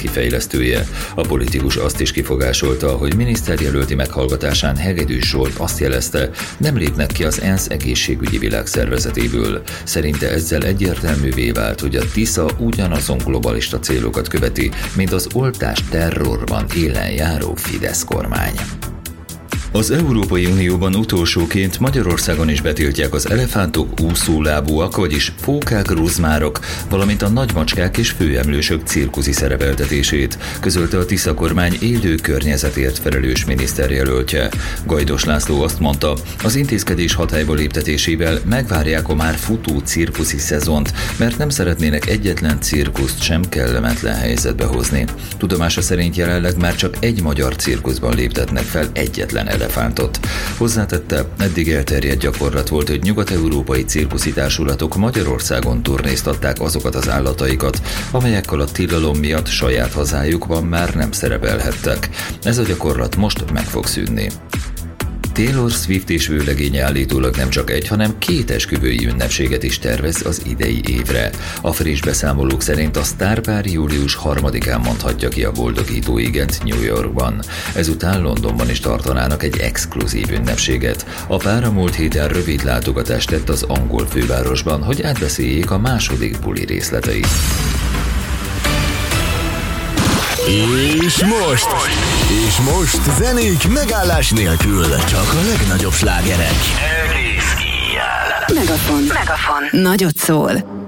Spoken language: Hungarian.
kifejlesztője. A politikus azt is kifogásolta, hogy miniszterjelölti meghallgatásán Hegedűs Zsolt azt jelezte, nem lépnek ki az ENSZ egészségügyi világszervezetéből. Szerinte ezzel egyértelművé vált, hogy a Tisza ugyanazon globalista célokat követi, mint az oltás terrorban élen járó Fidesz kormány. Az Európai Unióban utolsóként Magyarországon is betiltják az elefántok, úszólábúak, vagyis fókák, ruzmárok, valamint a nagymacskák és főemlősök cirkuszi szerepeltetését, közölte a Tisza kormány élő környezetért felelős miniszterjelöltje. Gajdos László azt mondta, az intézkedés hatályba léptetésével megvárják a már futó cirkuszi szezont, mert nem szeretnének egyetlen cirkuszt sem kellemetlen helyzetbe hozni. Tudomása szerint jelenleg már csak egy magyar cirkuszban léptetnek fel egyetlen elefántot. Hozzátette, eddig elterjedt gyakorlat volt, hogy nyugat-európai cirkuszi társulatok Magyarországon turnéztatták azokat az állataikat, amelyekkel a tilalom miatt saját hazájukban már nem szerepelhettek. Ez a gyakorlat most meg fog szűnni. Taylor Swift és vőlegénye állítólag nem csak egy, hanem 2 esküvői ünnepséget is tervez az idei évre. A friss beszámolók szerint a sztárpár július 3-án mondhatja ki a boldogító igent New Yorkban. Ezután Londonban is tartanának egy exkluzív ünnepséget. A pár a múlt héten rövid látogatást tett az angol fővárosban, hogy átbeszéljék a második buli részleteit. És most zenék megállás nélkül, csak a legnagyobb slágerek. Megafon. Nagyot szól.